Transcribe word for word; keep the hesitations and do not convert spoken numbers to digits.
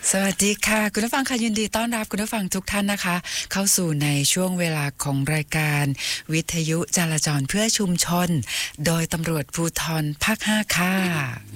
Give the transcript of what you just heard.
สวัสดีค่ะคุณผู้ฟังค่ะยินดีต้อนรับคุณผู้ฟังทุกท่านนะคะเข้าสู่ในช่วงเวลาของรายการวิทยุจราจรเพื่อชุมชนโดยตำรวจภูธรภาคห้าค่ะ